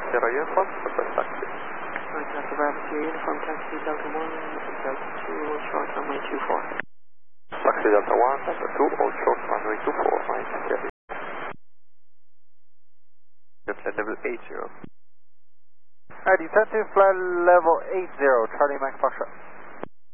Sierra Uniform, request taxi. Delta Bravo Sierra Uniform, taxi Delta 1, Delta 2, hold short, runway 24. Taxi Delta 1, Delta 2, hold short, runway 24, Mike Sierra. Flight level 80. Alright, descent to flight level 80, Charlie Mike Foxtrot.